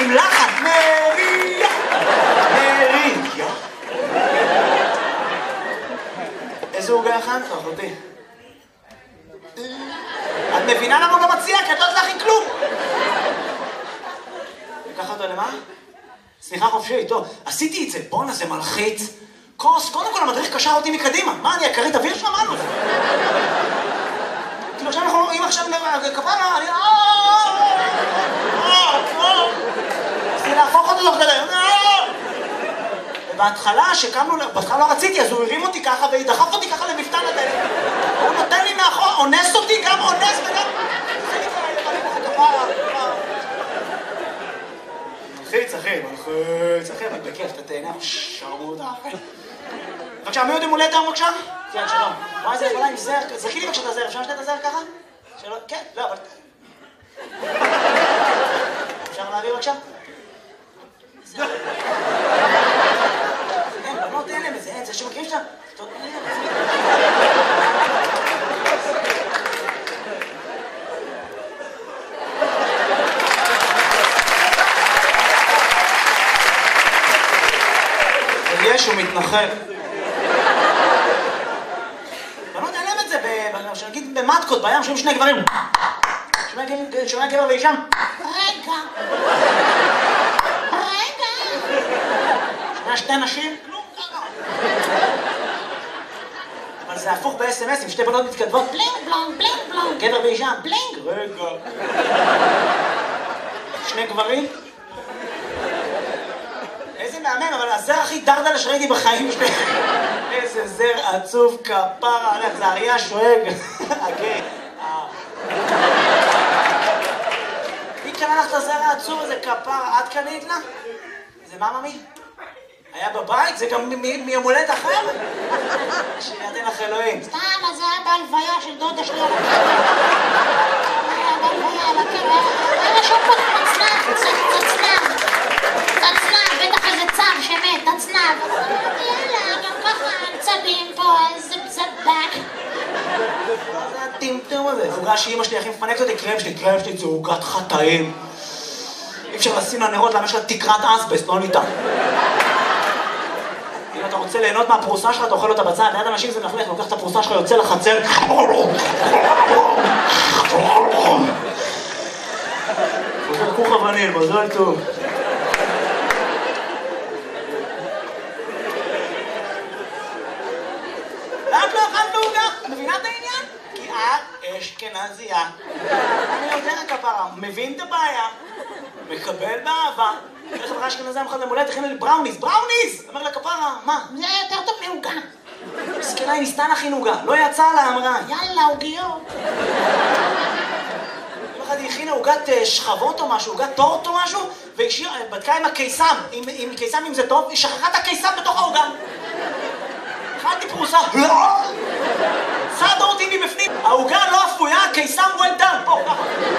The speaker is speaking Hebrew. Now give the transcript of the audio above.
עם לחן. מריה. מריה. איזה עוגה הכנת, אחותי? את מבינה למה הוא לא מציע? כי את לא יודעת להכין כלום. לקח אותו למה? סליחה חופשי, טוב. עשיתי את זה, בואנה זה מלחיץ. כוס, קודם כל המדריך קשר אותי מקדימה. מה, אני הכרית אוויר שלו? מה לו? כאילו עכשיו אנחנו רואים עכשיו כפרה, אני... רציתי להפוך אותו תוך כדי. ובהתחלה, שקמנו, בהתחלה לא רציתי, אז הוא הרים אותי ככה ודחף אותי ככה למפתן הדלת. הוא נותן לי מאחור, אונס אותי, גם אונס וגם... מלחיץ, אחי, אבל בכיף, אתה תהנה, שרמוט, אחי. בבקשה, מי עוד עם הולדת היום, בבקשה? כן, שלום. מה איזה יכולה עם זר? זכי לי בבקשה את הזר, אפשר לשתת את הזר ככה? שלום, כן, לא, אבל... אפשר להעביר בבקשה? זר. אין, בנות אין להם איזה, אין, זה שמכירים שאתה... יש, הוא מתנחל. בנות אין להם את זה, שנגיד במטקות, בים, שומעים שני גברים. שומע גבר ואישם. רגע. שומע שתי נשים. כלום ככה. אבל זה הפוך ב-SMS, עם שתי בנות מתכתבות. בלינג בלונג, בלינג בלונג. גבר ואישם. בלינג. רגע. שני גברים. איזה מהמם, אבל הזר הכי דרדלה שראיתי בחיים שלי. איזה זר עצוב כפרה, זה אריה שואג. אוקיי. מי קנה לך את הזר העצוב הזה כפרה? את קנית לה? זה מה ממי? היה בבית? זה גם מיום הולדת אחר? שיתן לך אלוהים. סתם, אז זה היה בהלוויה של דודה שלי על הקבר. היה בהלוויה על הקבר. היה רשום פה תצנב. בטח איזה צב שמת, תצנב. יאללה, גם ככה צבים פה, איזה בזבק. מה זה הטמטום הזה? זה עוגה שאמא שלי הכי מפנקת אותי, קרם שלי, זה עוגת חטאים. אי אפשר לשים לה נרות, למה יש לה תקרת אסבסט, לא ניתן. אם אתה רוצה ליהנות מהפרוסה שלך, אתה אוכל אותה בצד, ליד אנשים זה מלכלך, לוקח את הפרוסה שלך, יוצא לחצר. עושה כוך וניל, מזל טוב. למה לא אכלת עוגה? מבינה את העניין? כי את אשכנזייה. אני יודע כפרה, מבין את הבעיה, מקבל באהבה. איך חברה אשכנזייה מחד למולדת, הכינה לי בראוניז. אומר לה כפרה, מה? זה יותר טוב מעוגה. מסכנה, היא ניסתה להכין עוגה, לא יצא לה, אמרה. יאללה, עוגיות. היא הכינה עוגת שכבות או משהו, עוגת טורט או משהו, והיא בדקה עם הקיסם, אם זה טוב, היא שכחה את הקיסם בתוך העוגה. אכלתי פרוסה, סעד אותי מבפנים, העוגה לא אפויה, הקיסם well done, פה, ככה.